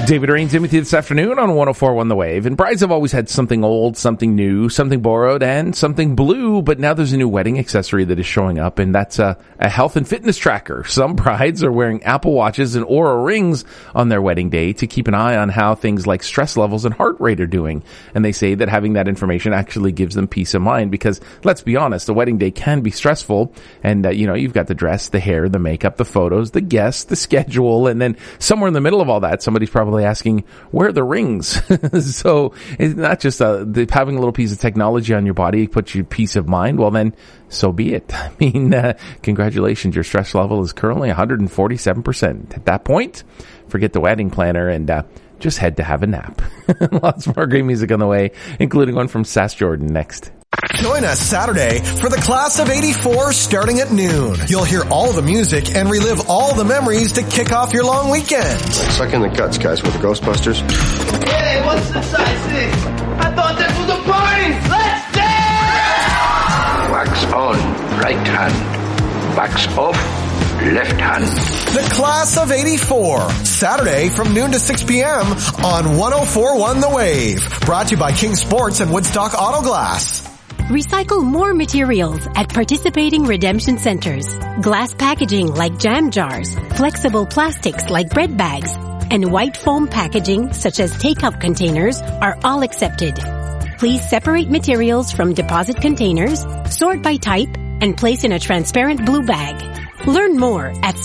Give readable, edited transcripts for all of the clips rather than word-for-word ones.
David Rains in with you this afternoon on 104.1 The Wave. And brides have always had something old, something new, something borrowed, and something blue. But now there's a new wedding accessory that is showing up, and that's a health and fitness tracker. Some brides are wearing Apple Watches and Oura Rings on their wedding day to keep an eye on how things like stress levels and heart rate are doing. And they say that having that information actually gives them peace of mind because, let's be honest, a wedding day can be stressful. And, you've got the dress, the hair, the makeup, the photos, the guests, the schedule, and then somewhere in the middle of all that, somebody's probably asking, where are the rings? So it's not just having a little piece of technology on your body puts you peace of mind. Well, then so be it. I mean, congratulations. Your stress level is currently 147%. At that point, forget the wedding planner and just head to have a nap. Lots more great music on the way, including one from Sass Jordan next. Join us Saturday for the Class of 84 starting at noon. You'll hear all the music and relive all the memories to kick off your long weekend. Like sucking the guts, guys, with the Ghostbusters. Hey, what's the size thing? I thought this was a party! Let's dance! Wax on, right hand. Wax off, left hand. The Class of 84, Saturday from noon to 6 p.m. on 104.1 The Wave. Brought to you by King Sports and Woodstock Auto Glass. Recycle more materials at participating redemption centers. Glass packaging like jam jars, flexible plastics like bread bags, and white foam packaging such as take-up containers are all accepted. Please separate materials from deposit containers, sort by type, and place in a transparent blue bag. Learn more at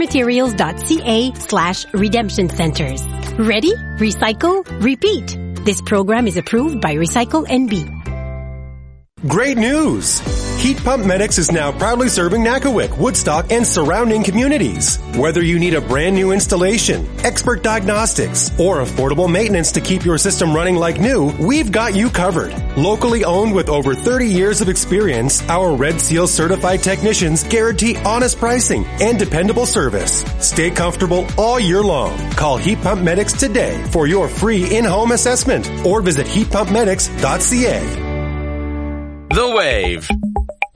circularmaterials.ca/redemption centers. Ready? Recycle? Repeat. This program is approved by Recycle NB. Great news! Heat Pump Medics is now proudly serving Nakawic, Woodstock, and surrounding communities. Whether you need a brand new installation, expert diagnostics, or affordable maintenance to keep your system running like new, we've got you covered. Locally owned with over 30 years of experience, our Red Seal certified technicians guarantee honest pricing and dependable service. Stay comfortable all year long. Call Heat Pump Medics today for your free in-home assessment or visit heatpumpmedics.ca. The Wave.